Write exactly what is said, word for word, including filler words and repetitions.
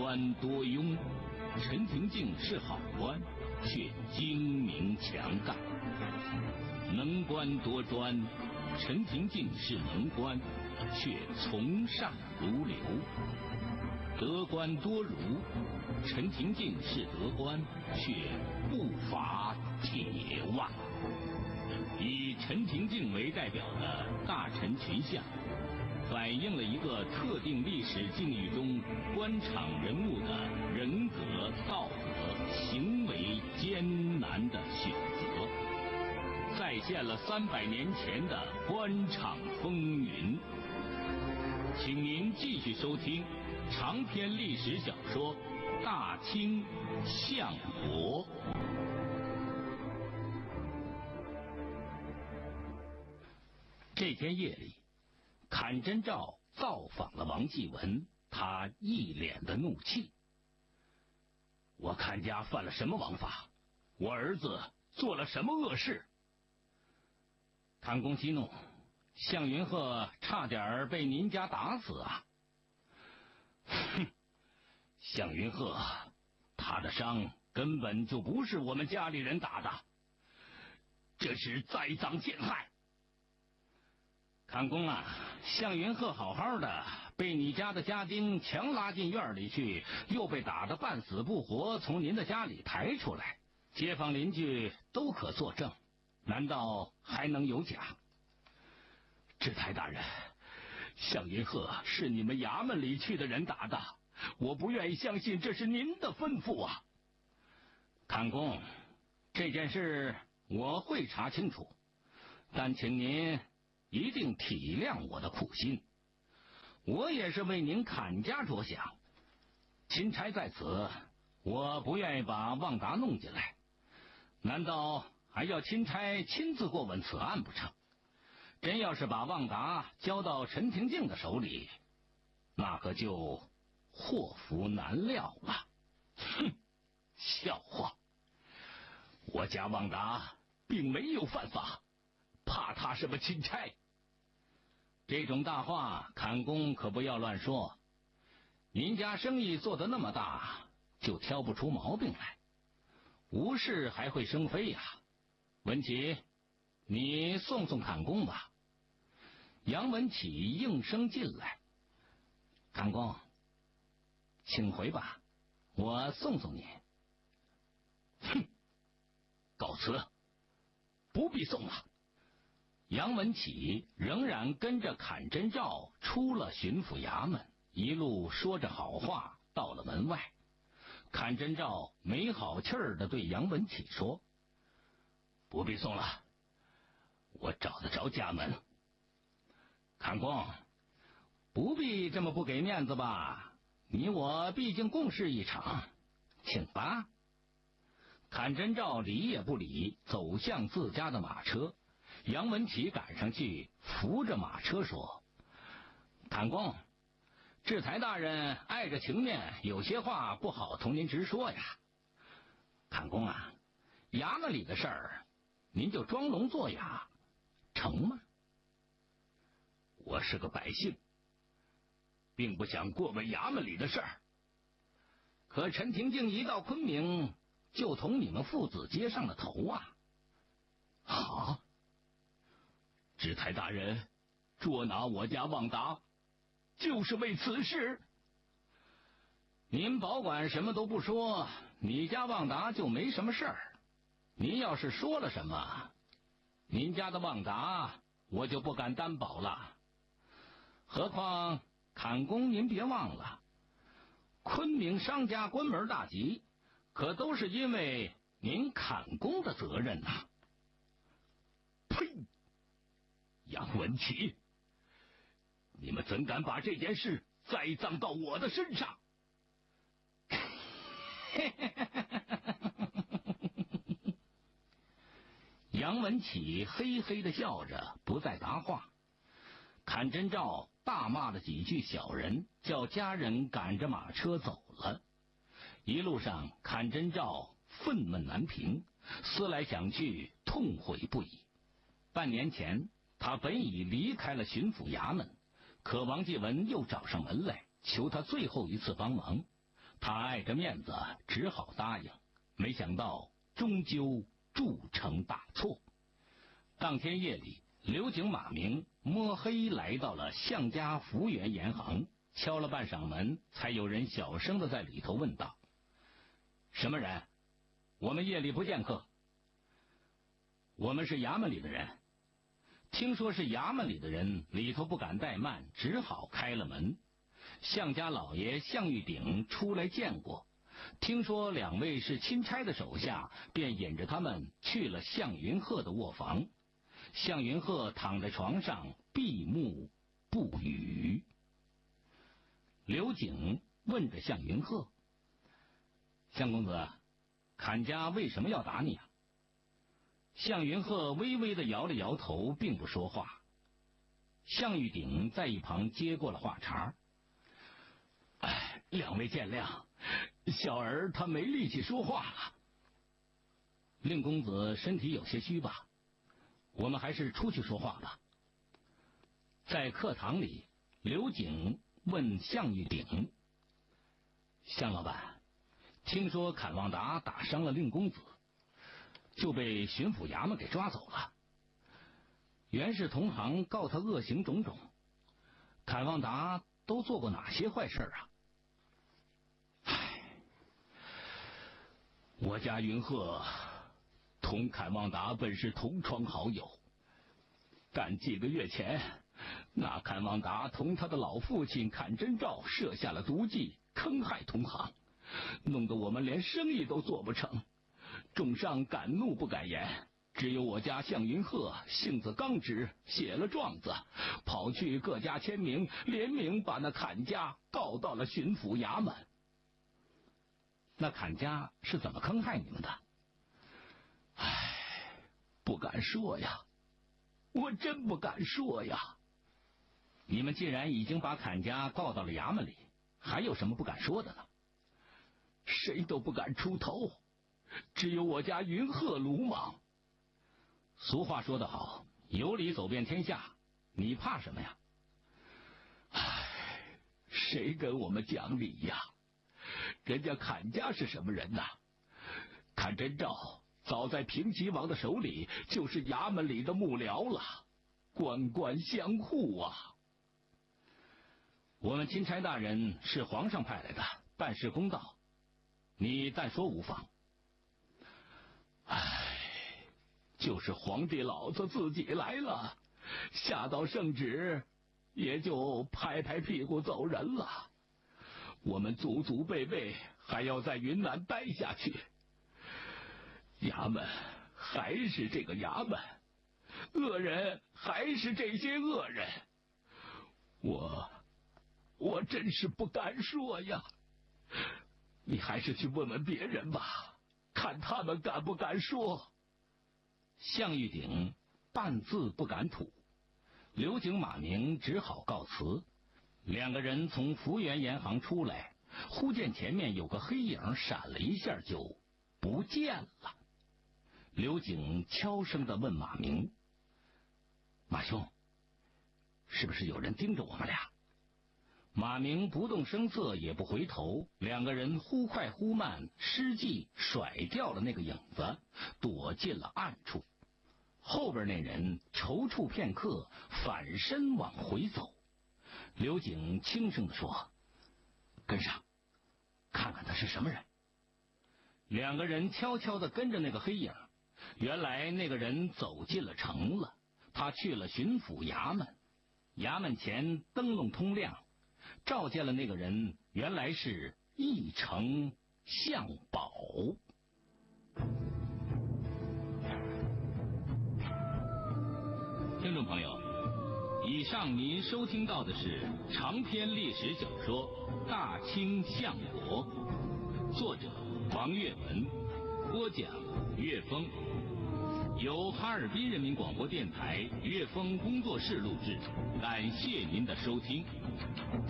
官多庸，陈廷敬是好官，却精明强干；能官多专，陈廷敬是能官，却从善如流；得官多儒，陈廷敬是得官，却不乏铁腕。以陈廷敬为代表的大臣群像，反映了一个特定历史境遇中官场人物的人格、道德、行为艰难的选择，再现了三百年前的官场风云。请您继续收听长篇历史小说《大清相国》。这天夜里，坎真照造访了王继文，他一脸的怒气。我坎家犯了什么王法？我儿子做了什么恶事？坎公息怒，向云鹤差点被您家打死啊！哼，向云鹤，他的伤根本就不是我们家里人打的，这是栽赃陷害。坎公啊，向云鹤好好的，被你家的家丁强拉进院里去，又被打得半死不活，从您的家里抬出来，街坊邻居都可作证，难道还能有假？知台大人，向云鹤是你们衙门里去的人打的，我不愿意相信这是您的吩咐啊！坎公，这件事我会查清楚，但请您一定体谅我的苦心，我也是为您坎家着想。钦差在此，我不愿意把旺达弄进来，难道还要钦差亲自过问此案不成？真要是把旺达交到陈廷敬的手里，那可就祸福难料了。哼，笑话！我家旺达并没有犯法，怕他什么钦差？这种大话，坎公可不要乱说。您家生意做得那么大，就挑不出毛病来，无事还会生非呀、啊。文启，你送送坎公吧。杨文启应声进来。坎公，请回吧，我送送您。哼，告辞，不必送了。杨文启仍然跟着坎真照出了巡抚衙门，一路说着好话，到了门外。坎真照没好气儿地对杨文启说：“不必送了，我找得着家门。”坎公，不必这么不给面子吧？你我毕竟共事一场，请吧。坎真照理也不理，走向自家的马车。杨文启赶上去扶着马车说：“坎公，制裁大人碍着情面，有些话不好同您直说呀。坎公啊，衙门里的事儿，您就装聋作哑，成吗？我是个百姓，并不想过问衙门里的事儿。可陈廷敬一到昆明，就同你们父子接上了头啊！好，制裁大人捉拿我家旺达，就是为此事。您保管什么都不说，你家旺达就没什么事儿。您要是说了什么，您家的旺达我就不敢担保了。何况坎公，您别忘了，昆明商家关门大吉，可都是因为您坎公的责任呐、啊！呸！杨文启，你们怎敢把这件事栽赃到我的身上？杨文启嘿嘿地笑着，不再答话。坎真照大骂了几句小人，叫家人赶着马车走了。一路上，坎真照愤懑难平，思来想去，痛悔不已。半年前，他本已离开了巡抚衙门，可王继文又找上门来，求他最后一次帮忙。 他碍着面子，只好答应。没想到终究铸成大错。当天夜里，刘景、马明摸黑来到了向家福源盐行，敲了半晌门，才有人小声的在里头问道：“什么人？我们夜里不见客。”“我们是衙门里的人。”听说是衙门里的人，里头不敢怠慢，只好开了门。向家老爷向玉鼎出来见过，听说两位是钦差的手下，便引着他们去了向云鹤的卧房。向云鹤躺在床上闭目不语。刘景问着向云鹤：“向公子，坎家为什么要打你啊？”向云鹤微微的摇了摇头，并不说话。向玉鼎在一旁接过了话茬：“哎，两位见谅，小儿他没力气说话了。令公子身体有些虚吧？我们还是出去说话吧。”在课堂里，刘景问向玉鼎：“向老板，听说坎旺达打伤了令公子，就被巡抚衙门给抓走了。袁氏同行告他恶行种种，坎旺达都做过哪些坏事啊？”“唉，我家云鹤同坎旺达本是同窗好友，但几个月前，那坎旺达同他的老父亲坎真照设下了毒计，坑害同行，弄得我们连生意都做不成。众上敢怒不敢言，只有我家向云鹤性子刚直，写了状子，跑去各家签名，联名把那坎家告到了巡抚衙门。”“那坎家是怎么坑害你们的？”“唉，不敢说呀，我真不敢说呀。”“你们既然已经把坎家告到了衙门里，还有什么不敢说的呢？”“谁都不敢出头，只有我家云鹤鲁莽。俗话说得好，有理走遍天下，你怕什么呀？”“唉，谁跟我们讲理呀？人家坎家是什么人呐？坎真照早在平吉王的手里就是衙门里的幕僚了，官官相护啊。我们钦差大人是皇上派来的，办事公道，你但说无妨。”“唉，就是皇帝老子自己来了，下道圣旨，也就拍拍屁股走人了。我们祖祖辈辈还要在云南待下去，衙门还是这个衙门，恶人还是这些恶人。我我真是不敢说呀，你还是去问问别人吧，看他们敢不敢说。”向玉鼎半字不敢吐，刘景、马明只好告辞。两个人从福源盐行出来，忽见前面有个黑影闪了一下就不见了。刘景悄声地问马明：“马兄，是不是有人盯着我们俩？”马明不动声色，也不回头，两个人忽快忽慢，失计甩掉了那个影子，躲进了暗处。后边那人踌躇片刻，反身往回走。刘景轻声地说：“跟上，看看他是什么人。”两个人悄悄地跟着那个黑影，原来那个人走进了城了，他去了巡抚衙门。衙门前灯笼通亮，照见了那个人，原来是义城相宝。听众朋友，以上您收听到的是长篇历史小说《大清相国》，作者王月文，播讲岳峰，由哈尔滨人民广播电台岳峰工作室录制，感谢您的收听。